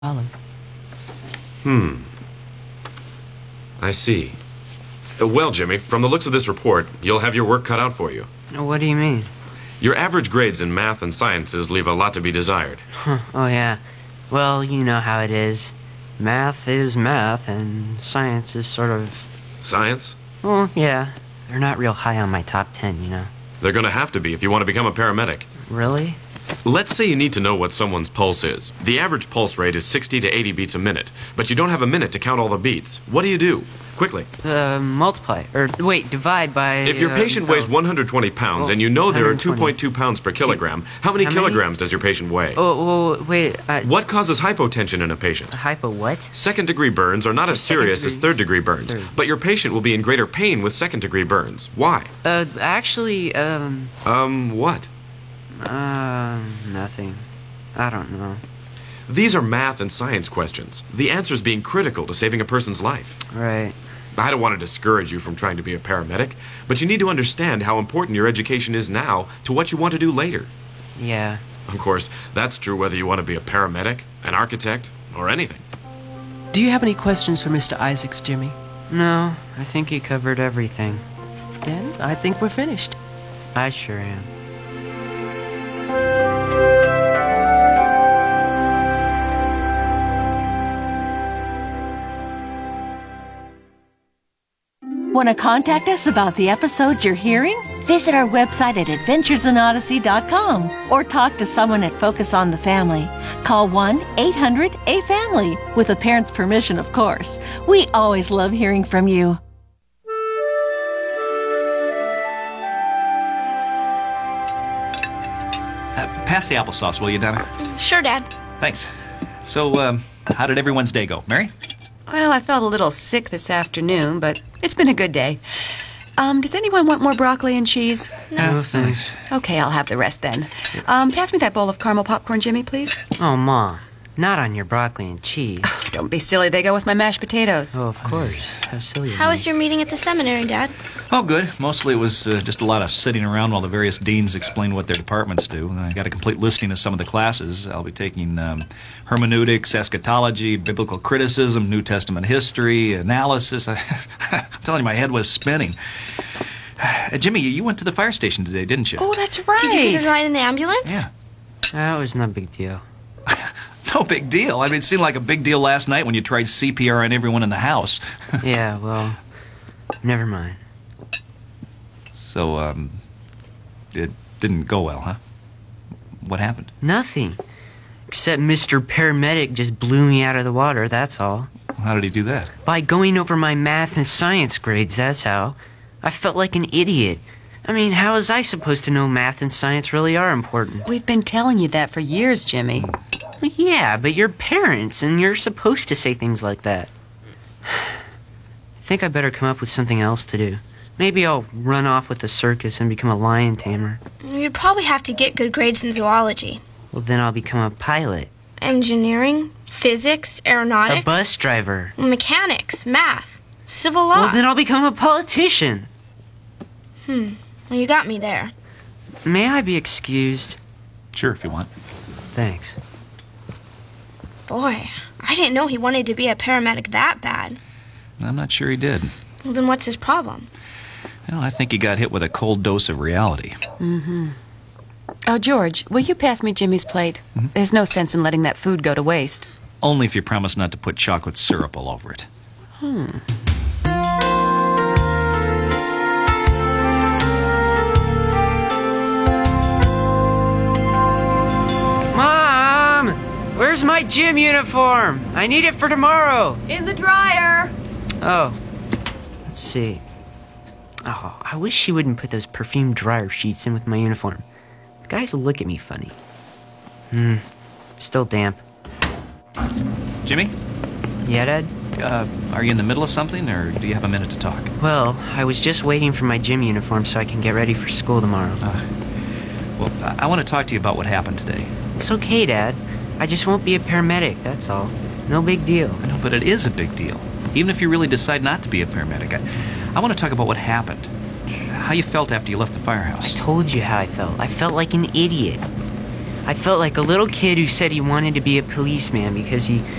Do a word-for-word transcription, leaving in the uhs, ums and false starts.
Olive. Hmm. I see. Uh, well, Jimmy, from the looks of this report, you'll have your work cut out for you. What do you mean? Your average grades in math and sciences leave a lot to be desired. Huh, oh, yeah. Well, you know how it is. Math is math, and science is sort of... Science? Well, yeah. They're not real high on my top ten, you know. They're going to have to be if you want to become a paramedic. Really? Let's say you need to know what someone's pulse is. The average pulse rate is sixty to eighty beats a minute, but you don't have a minute to count all the beats. What do you do? Quickly. Uh, multiply. Or, wait, divide by... If your uh, patient oh. weighs one hundred twenty pounds Oh, and you know there are one hundred two twenty. point two pounds per kilogram, how many How many? kilograms does your patient weigh? Oh, oh wait, uh... What causes hypotension in a patient? Hypo what? Second-degree burns are not as Second serious as degree- third-degree burns, Third. but your patient will be in greater pain with second-degree burns. Why? Uh, actually, um... Um, what? Uh, nothing. I don't know. These are math and science questions. The answers being critical to saving a person's life. Right. I don't want to discourage you from trying to be a paramedic, but you need to understand how important your education is now to what you want to do later. Yeah. Of course, that's true whether you want to be a paramedic, an architect, or anything. Do you have any questions for Mister Isaacs, Jimmy? No, I think he covered everything. Then I think we're finished. I sure am. Want to contact us about the episodes you're hearing? Visit our website at adventures in odyssey dot com or talk to someone at Focus on the Family. Call one eight hundred A family, with a parent's permission, of course. We always love hearing from you. Uh, pass the applesauce, will you, Donna? Sure, Dad. Thanks. So, um, how did everyone's day go? Mary? Well, I felt a little sick this afternoon, but it's been a good day. Um, does anyone want more broccoli and cheese? No, thanks. Okay, I'll have the rest then. Um, pass me that bowl of caramel popcorn, Jimmy, please. Oh, Mom. Not on your broccoli and cheese. Don't be silly, they go with my mashed potatoes. Oh, of course. How silly of How me. was your meeting at the seminary, Dad? Oh, good. Mostly it was uh, just a lot of sitting around while the various deans explained what their departments do. I got a complete listing of some of the classes. I'll be taking um, hermeneutics, eschatology, biblical criticism, New Testament history, analysis. I'm telling you, my head was spinning. Uh, Jimmy, you went to the fire station today, didn't you? Oh, that's right. Did you get a ride in the ambulance? Yeah. That was no big deal. No big deal. I mean, it seemed like a big deal last night when you tried C P R on everyone in the house. Yeah, well, never mind. So, um, it didn't go well, huh? What happened? Nothing. Except Mister Paramedic just blew me out of the water, that's all. How did he do that? By going over my math and science grades, that's how. I felt like an idiot. I mean, how was I supposed to know math and science really are important? We've been telling you that for years, Jimmy. Well, yeah, but you're parents, and you're supposed to say things like that. I think I better come up with something else to do. Maybe I'll run off with the circus and become a lion tamer. You'd probably have to get good grades in zoology. Well, then I'll become a pilot. Engineering, physics, aeronautics. A bus driver. Mechanics, math, civil law. Well, then I'll become a politician. Hmm. Well, you got me there. May I be excused? Sure, if you want. Thanks. Boy, I didn't know he wanted to be a paramedic that bad. I'm not sure he did. Well, then what's his problem? Well, I think he got hit with a cold dose of reality. Mm-hmm. Oh, George, will you pass me Jimmy's plate? Mm-hmm. There's no sense in letting that food go to waste. Only if you promise not to put chocolate syrup all over it. Hmm. Mom! Where's my gym uniform? I need it for tomorrow. In the dryer. Oh. Let's see. Oh, I wish she wouldn't put those perfume dryer sheets in with my uniform. The guys will look at me funny. Hmm. Still damp. Jimmy, Yeah, Dad? uh, are you in the middle of something, or do you have a minute to talk? Well, I was just waiting for my gym uniform so I can get ready for school tomorrow. Uh, well, I, I want to talk to you about what happened today. It's okay, Dad. I just won't be a paramedic, that's all. No big deal. I know, but it is a big deal. Even if you really decide not to be a paramedic. I, I want to talk about what happened. How you felt after you left the I firehouse. told you how I felt. I felt like an idiot. I felt like a little kid who said he wanted to be a policeman because he